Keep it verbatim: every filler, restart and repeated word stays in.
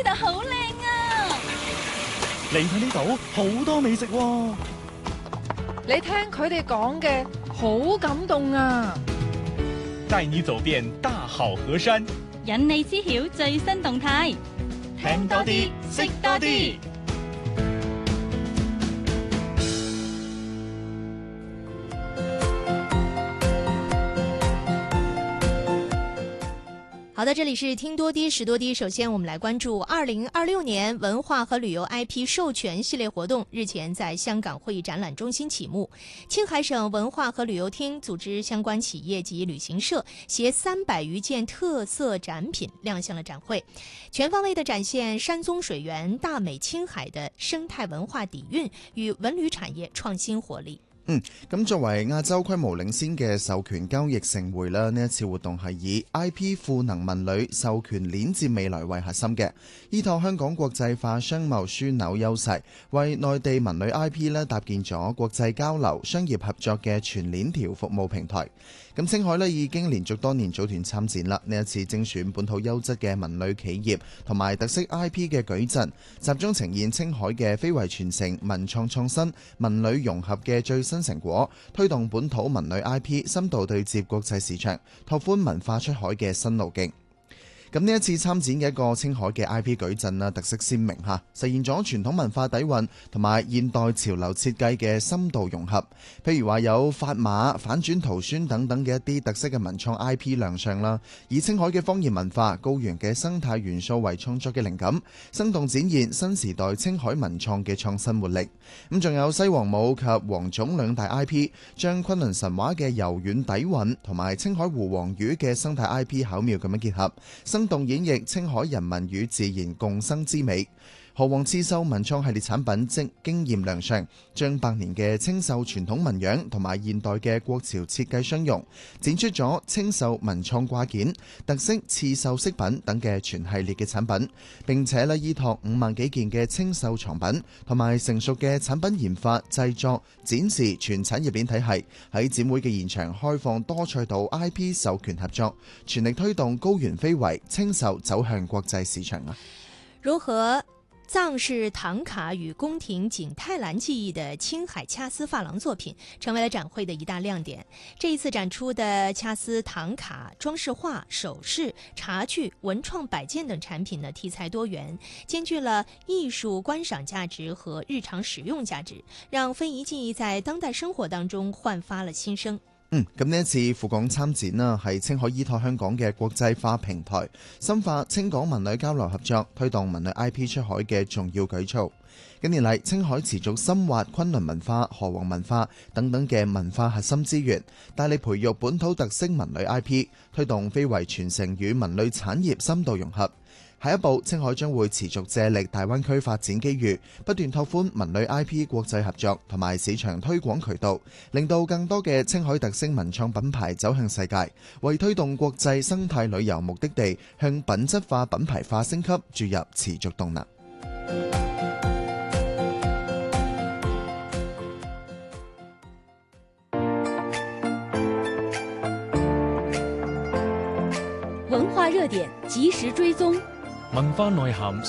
呢度好靚啊！ 嚟睇呢度好多美食喎。 你聽佢哋講嘅好感動啊！ 帶你走遍大好河山， 引你知曉最新動態， 聽多啲，識多啲。 好的，这里是听多啲识多啲。首先我们来关注二零二六年文化和旅游 I P 授权系列活动日前在香港会议展览中心启幕。青海省文化和旅游厅组织相关企业及旅行社携三百余件特色展品亮相了展会，全方位的展现山宗水源、大美青海的生态文化底蕴与文旅产业创新活力。 嗯，咁作為亞洲規模領先嘅授權交易盛會啦，呢一次活動係以 I P 賦能文旅授權鏈接未來為核心嘅，依託香港國際化商貿樞紐優勢，為內地文旅 I P 咧搭建咗國際交流、商業合作嘅全鏈條服務平台。咁青海咧已經連續多年組團參展啦，呢一次精選本土優質嘅文旅企業同埋特色 I P 嘅舉陣，集中呈現青海嘅非遺傳承、文創創新、文旅融合嘅最新成果，推動本土文旅 I P 深度對接國際市場，拓寬文化出海嘅新路徑。咁呢一次參展嘅一個青海嘅 I P 舉陣啦，特色鮮明嚇，實現咗傳統文化底蘊同埋現代潮流設計嘅深度融合。譬如話有發馬、反轉圖宣等等嘅一啲特色嘅文創 I P 亮相啦，以青海嘅方言文化、高原嘅生態元素為創作嘅靈感，生動展現新時代青海文創嘅創新活力。咁仲有西王母及黃種兩大 I P， 將崑崙神話嘅柔軟底蘊同埋青海湖黃魚嘅生態 I P 巧妙咁樣結合，生動演繹青海人民與自然共生之美。河王刺繡文創系列產品即經驗亮相，將百年嘅青繡傳統紋樣同埋現代嘅國潮設計相融，展出咗青繡文創掛件、特色刺繡飾品等嘅全系列嘅產品，並且咧依託五萬幾件嘅青繡藏品同埋成熟嘅產品研發、製作、展示全產業鏈體系，喺展會嘅現場開放多賽道 I P 授權合作，全力推動高原非遺青繡走向國際市場啊！ 如何藏式唐卡与宫廷景泰蓝技艺的青海掐丝珐琅作品成为了展会的一大亮点。这一次展出的掐丝唐卡、装饰画、首饰、茶具、文创摆件等产品呢，题材多元，兼具了艺术观赏价值和日常使用价值，让非遗技艺在当代生活当中焕发了新生。 嗯，咁呢一次赴港參展啦，係青海依託香港嘅國際化平台，深化青港文旅交流合作，推動文旅 I P 出海嘅重要舉措。近年嚟，青海持續深挖崑崙文化、河王文化等等嘅文化核心資源，大力培育本土特色文旅 I P， 推動非遺傳承與文旅產業深度融合。下一步，青海將會持續借力大灣區發展機遇，不斷拓寬文旅 I P 國際合作同埋市場推廣渠道，令到更多嘅青海特色文創品牌走向世界，為推動國際生態旅遊目的地向品質化品牌化升級注入持續動能。 文化熱點及時追蹤， 文化內涵